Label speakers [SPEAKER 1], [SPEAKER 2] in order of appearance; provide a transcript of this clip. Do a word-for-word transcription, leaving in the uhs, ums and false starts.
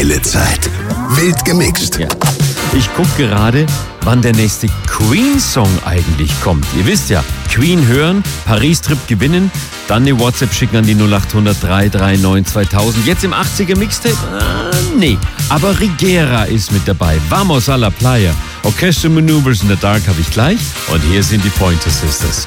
[SPEAKER 1] Geile Zeit. Wild gemixt.
[SPEAKER 2] Ja. Ich gucke gerade, wann der nächste Queen-Song eigentlich kommt. Ihr wisst ja, Queen hören, Paris-Trip gewinnen, dann eine WhatsApp schicken an die null acht hundert drei drei neun zweitausend. Jetzt im achtziger-Mixtape? Äh, nee, aber Rigera ist mit dabei. Vamos a la Playa. Orchestral Maneuvers in the Dark habe ich gleich. Und hier sind die Pointer Sisters.